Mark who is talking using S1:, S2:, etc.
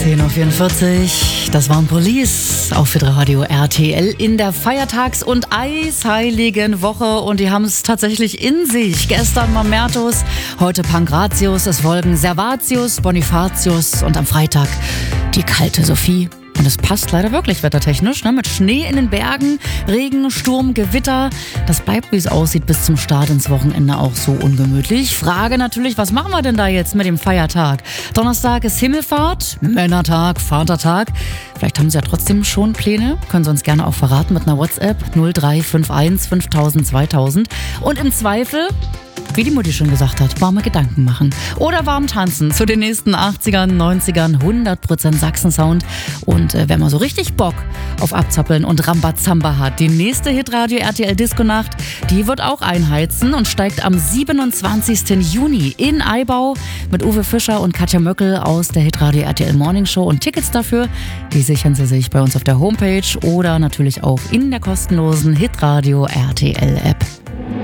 S1: 10.44 Uhr, das waren Police auf Radio RTL in der Feiertags- und eisheiligen Woche und die haben es tatsächlich in sich. Gestern Mamertus, heute Pankratius, es folgen Servatius, Bonifatius und am Freitag die kalte Sophie. Und es passt leider wirklich wettertechnisch, ne? Mit Schnee in den Bergen, Regen, Sturm, Gewitter. Das bleibt, wie es aussieht, bis zum Start ins Wochenende auch so ungemütlich. Frage natürlich, was machen wir denn da jetzt mit dem Feiertag? Donnerstag ist Himmelfahrt, Männertag, Vatertag. Vielleicht haben Sie ja trotzdem schon Pläne. Können Sie uns gerne auch verraten mit einer WhatsApp 0351 5000 2000. Und im Zweifel, wie die Mutti schon gesagt hat, warme Gedanken machen. Oder warm tanzen zu den nächsten 80ern, 90ern, 100% Sachsen-Sound. Und wenn man so richtig Bock auf Abzappeln und Rambazamba hat, die nächste Hitradio RTL Disco-Nacht, die wird auch einheizen und steigt am 27. Juni in Aibau mit Uwe Fischer und Katja Möckel aus der Hitradio RTL Morning Show. Und Tickets dafür, die sichern Sie sich bei uns auf der Homepage oder natürlich auch in der kostenlosen Hitradio RTL App.